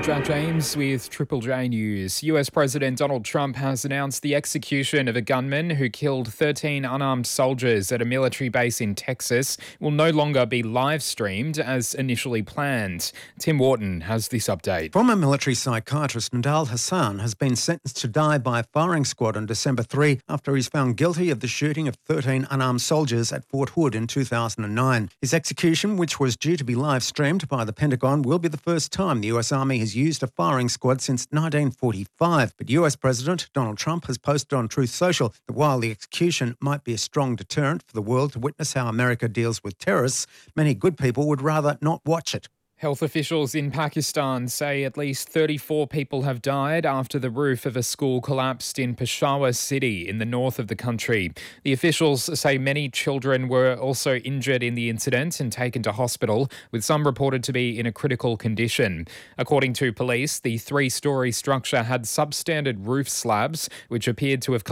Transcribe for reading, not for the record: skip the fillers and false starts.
Jack James with Triple J News. US President Donald Trump has announced the execution of a gunman who killed 13 unarmed soldiers at a military base in Texas will no longer be live streamed as initially planned. Tim Wharton has this update. Former military psychiatrist Nidal Hassan has been sentenced to die by a firing squad on December 3 after he's found guilty of the shooting of 13 unarmed soldiers at Fort Hood in 2009. His execution, which was due to be live streamed by the Pentagon, will be the first time the US Army has used a firing squad since 1945. But US President Donald Trump has posted on Truth Social that while the execution might be a strong deterrent for the world to witness how America deals with terrorists, many good people would rather not watch it. Health officials in Pakistan say at least 34 people have died after the roof of a school collapsed in Peshawar city in the north of the country. The officials say many children were also injured in the incident and taken to hospital, with some reported to be in a critical condition. According to police, the three-storey structure had substandard roof slabs, which appeared to have